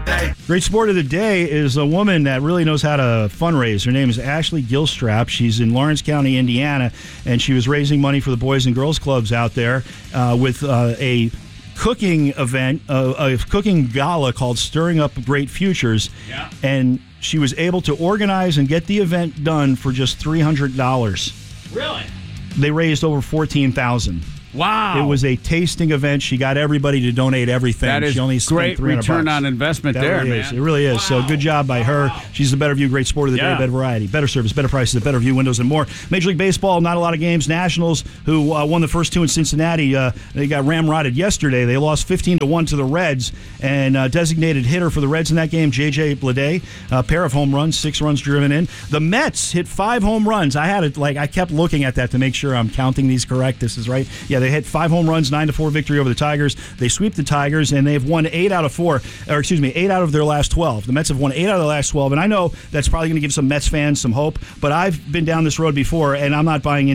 Great sport of the day is a woman that really knows how to fundraise. Her name is Ashley Gilstrap. She's in Lawrence County, Indiana, and she was raising money for the Boys and Girls Clubs out there with a cooking event, a cooking gala called Stirring Up Great Futures. Yeah. And she was able to organize and get the event done for just $300. Really? They raised over $14,000. Wow. It was a tasting event. She got everybody to donate everything. That is she only great return on investment there, really man. Is. It really is. Wow. So good job by her. Wow. She's the Better View, great sport of the day, better variety, better service, better prices, better view, windows, and more. Major League Baseball, not a lot of games. Nationals, who won the first two in Cincinnati, they got ramrodded yesterday. They lost 15-1 to the Reds, and designated hitter for the Reds in that game, J.J. Bleday, a pair of home runs, 6 runs driven in. The Mets hit 5 home runs. I kept looking at that to make sure I'm counting these correct. This is right. Yeah, they hit 5 home runs, 9-4 victory over the Tigers. They sweep the Tigers, and they've won 8 out of their last 12. The Mets have won 8 out of their last 12, and I know that's probably going to give some Mets fans some hope, but I've been down this road before, and I'm not buying into